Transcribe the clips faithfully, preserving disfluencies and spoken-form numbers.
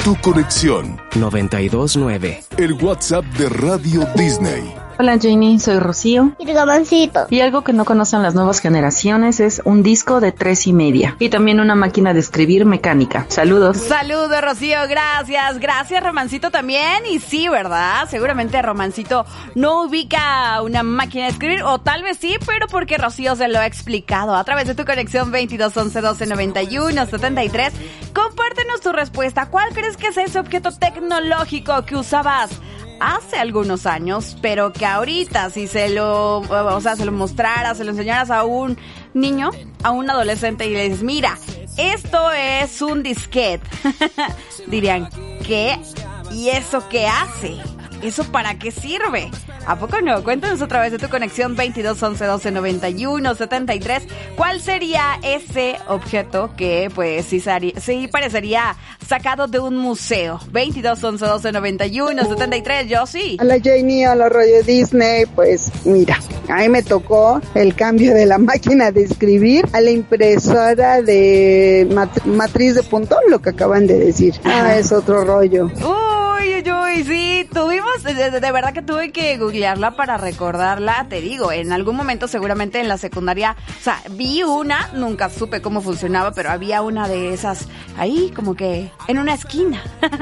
tu conexión. noventa y dos nueve. El WhatsApp de Radio Disney. Hola Janie, soy Rocío. Y Romancito. Y algo que no conocen las nuevas generaciones es un disco de tres y media. Y también una máquina de escribir mecánica. Saludos. Saludos, Rocío, gracias. Gracias, Romancito, también. Y sí, ¿verdad? Seguramente Romancito no ubica una máquina de escribir, o tal vez sí, pero porque Rocío se lo ha explicado a través de tu conexión veintidós once doce noventa y uno setenta y tres. Compártenos tu respuesta. ¿Cuál crees que es ese objeto tecnológico que usabas hace algunos años, pero que ahorita si se lo, o sea, se lo mostraras, se lo enseñaras a un niño, a un adolescente y le dices, mira, esto es un disquete? Dirían, ¿qué? ¿Y eso qué hace? ¿Eso para qué sirve? ¿A poco no? Cuéntanos otra vez de tu conexión veintidós once doce noventa y uno setenta y tres. ¿Cuál sería ese objeto que pues sí, sí parecería sacado de un museo? veintidós once doce noventa y uno setenta y tres. Yo sí. A la Janie, a la Radio Disney, pues mira, a mí me tocó el cambio de la máquina de escribir a la impresora de mat- matriz de punto, lo que acaban de decir. Ah, es otro rollo. Uy, uy, uy, sí, tuvimos, de, de, de verdad que tuve que googlearla para recordarla, te digo, en algún momento seguramente en la secundaria, o sea, vi una, nunca supe cómo funcionaba, pero había una de esas ahí, como que en una esquina,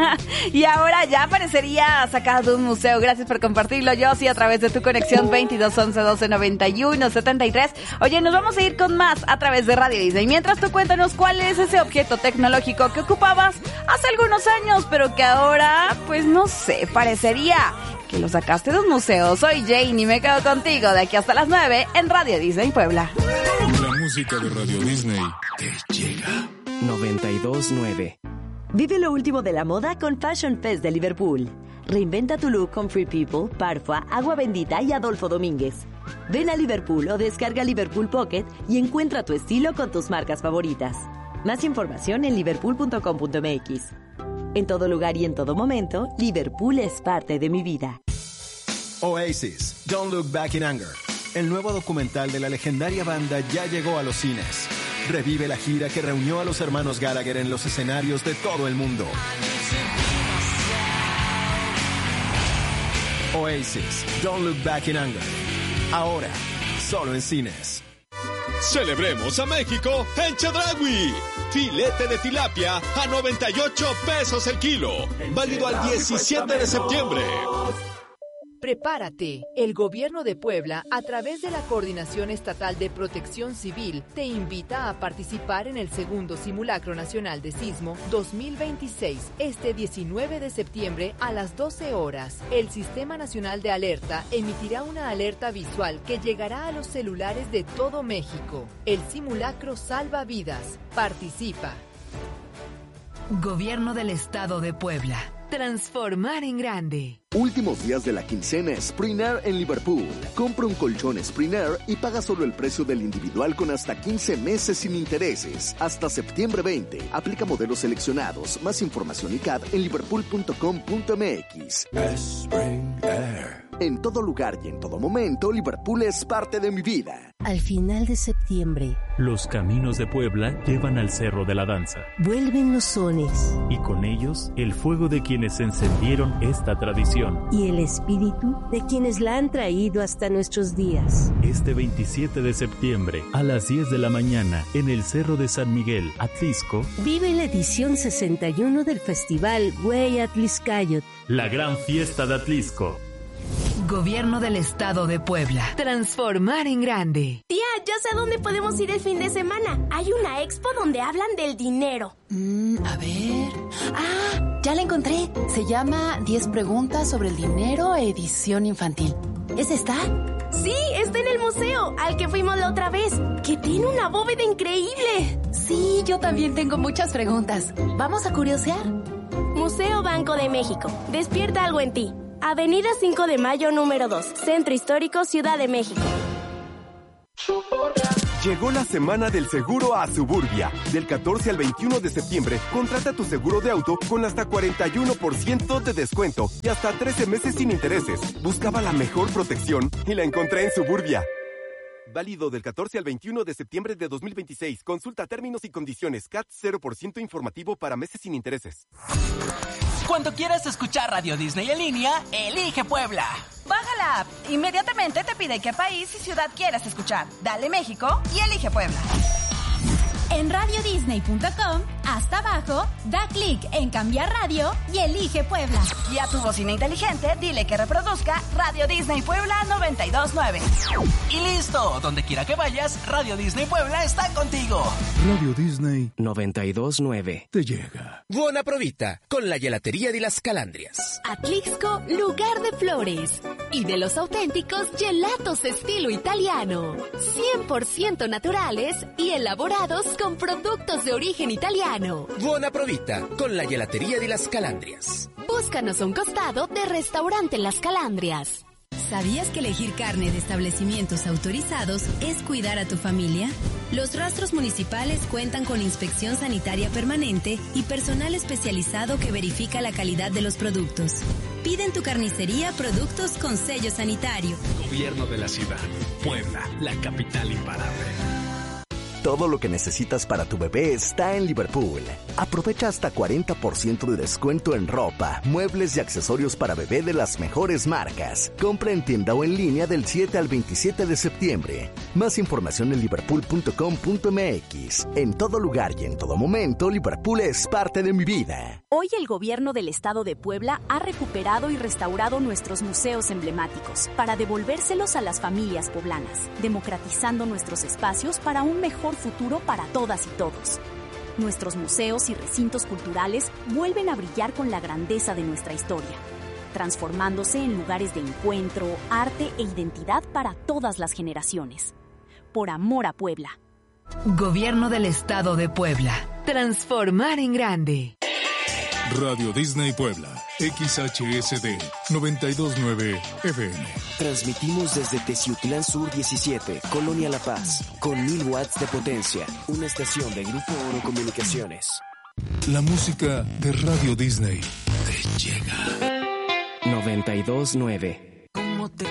y ahora ya parecería sacada de un museo. Gracias por compartirlo, Yossi, a través de tu conexión veintidós once doce noventa y uno setenta y tres. Oye, nos vamos a ir con más a través de Radio Disney. Mientras tú cuéntanos cuál es ese objeto tecnológico que ocupabas hace algunos años, pero que ahora, pues no sé, parecería que lo sacaste de un museo. Soy Jane y me quedo contigo de aquí hasta las nueve en Radio Disney Puebla. La música de Radio Disney te llega. noventa y dos nueve. Vive lo último de la moda con Fashion Fest de Liverpool. Reinventa tu look con Free People, Parfua, Agua Bendita y Adolfo Domínguez. Ven a Liverpool o descarga Liverpool Pocket y encuentra tu estilo con tus marcas favoritas. Más información en liverpool punto com punto m x. En todo lugar y en todo momento, Liverpool es parte de mi vida. Oasis, Don't Look Back in Anger. El nuevo documental de la legendaria banda ya llegó a los cines. Revive la gira que reunió a los hermanos Gallagher en los escenarios de todo el mundo. Oasis, Don't Look Back in Anger. Ahora, solo en cines. Celebremos a México en Chedraui. Filete de tilapia a noventa y ocho pesos el kilo. Válido al diecisiete de septiembre. Prepárate. El Gobierno de Puebla, a través de la Coordinación Estatal de Protección Civil, te invita a participar en el segundo Simulacro Nacional de Sismo dos mil veintiséis, este diecinueve de septiembre a las doce horas. El Sistema Nacional de Alerta emitirá una alerta visual que llegará a los celulares de todo México. El simulacro salva vidas. Participa. Gobierno del Estado de Puebla. Transformar en grande. Últimos días de la quincena Sprinair en Liverpool. Compra un colchón Sprinair y paga solo el precio del individual con hasta quince meses sin intereses. Hasta septiembre veinte. Aplica modelos seleccionados. Más información y C A D en liverpool punto com punto m x. Sprinair. En todo lugar y en todo momento, Liverpool es parte de mi vida. Al final de septiembre, los caminos de Puebla llevan al Cerro de la Danza. Vuelven los sones. Y con ellos, el fuego de quienes encendieron esta tradición. Y el espíritu de quienes la han traído hasta nuestros días. Este veintisiete de septiembre, a las diez de la mañana, en el Cerro de San Miguel, Atlisco, vive la edición sesenta y uno del Festival Güey Atliscayot. La gran fiesta de Atlisco. Gobierno del Estado de Puebla. Transformar en grande. Tía, yo sé dónde podemos ir el fin de semana. Hay una expo donde hablan del dinero. Mm, a ver... Ah, ya la encontré. Se llama diez preguntas sobre el dinero, edición infantil. ¿Es esta? Sí, está en el museo, al que fuimos la otra vez. Que tiene una bóveda increíble. Sí, yo también tengo muchas preguntas. ¿Vamos a curiosear? Museo Banco de México. Despierta algo en ti. Avenida cinco de Mayo, número dos, Centro Histórico, Ciudad de México. Llegó la semana del seguro a Suburbia. Del catorce al veintiuno de septiembre, contrata tu seguro de auto con hasta cuarenta y uno por ciento de descuento y hasta trece meses sin intereses. Buscaba la mejor protección y la encontré en Suburbia. Válido del catorce al veintiuno de septiembre de dos mil veintiséis. Consulta términos y condiciones. C A T cero por ciento informativo para meses sin intereses. Cuando quieras escuchar Radio Disney en línea, elige Puebla. Baja la app. Inmediatamente te pide qué país y ciudad quieras escuchar. Dale México y elige Puebla. En radio disney punto com, hasta abajo, da clic en cambiar radio y elige Puebla. Y a tu bocina inteligente, dile que reproduzca Radio Disney Puebla noventa y dos nueve. Y listo, donde quiera que vayas, Radio Disney Puebla está contigo. Radio Disney noventa y dos nueve. Te llega. Buona provita, con la gelatería de las Calandrias. Atlixco, lugar de flores. Y de los auténticos gelatos estilo italiano. cien por ciento naturales y elaborados con productos de origen italiano. Buona provita, con la gelatería de las Calandrias. Búscanos a un costado de Restaurante Las Calandrias. ¿Sabías que elegir carne de establecimientos autorizados es cuidar a tu familia? Los rastros municipales cuentan con inspección sanitaria permanente y personal especializado que verifica la calidad de los productos. Pide en tu carnicería productos con sello sanitario. Gobierno de la ciudad. Puebla, la capital imparable. Todo lo que necesitas para tu bebé está en Liverpool. Aprovecha hasta cuarenta por ciento de descuento en ropa, muebles y accesorios para bebé de las mejores marcas. Compra en tienda o en línea del siete al veintisiete de septiembre. Más información en liverpool punto com punto m x. En todo lugar y en todo momento, Liverpool es parte de mi vida. Hoy el gobierno del estado de Puebla ha recuperado y restaurado nuestros museos emblemáticos para devolvérselos a las familias poblanas, democratizando nuestros espacios para un mejor futuro para todas y todos. Nuestros museos y recintos culturales vuelven a brillar con la grandeza de nuestra historia, transformándose en lugares de encuentro, arte e identidad para todas las generaciones. Por amor a Puebla. Gobierno del Estado de Puebla. Transformar en grande. Radio Disney Puebla, X H S D noventa y dos nueve F M. Transmitimos desde Teciutlán Sur diecisiete, Colonia La Paz, con mil watts de potencia. Una estación de Grupo Oro Comunicaciones. La música de Radio Disney te llega. noventa y dos nueve.